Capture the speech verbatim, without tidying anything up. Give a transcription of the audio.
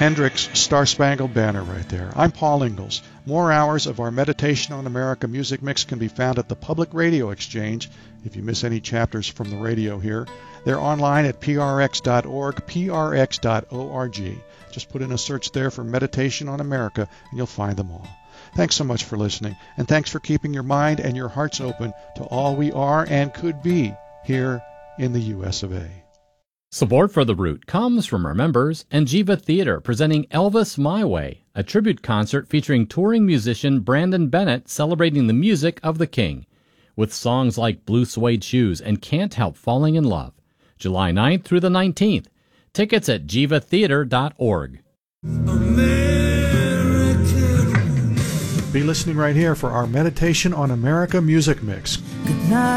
Hendrix' Star Spangled Banner right there. I'm Paul Ingalls. More hours of our Meditation on America music mix can be found at the Public Radio Exchange. If you miss any chapters from the radio here, they're online at p r x dot org, p r x dot org. Just put in a search there for Meditation on America, and you'll find them all. Thanks so much for listening, and thanks for keeping your mind and your hearts open to all we are and could be here in the U S of A. Support for The Root comes from our members and Jiva Theater presenting Elvis My Way, a tribute concert featuring touring musician Brandon Bennett celebrating the music of the King, with songs like Blue Suede Shoes and Can't Help Falling in Love. July ninth through the nineteenth. Tickets at jiva theater dot org. Be listening right here for our Meditation on America music mix. Good night.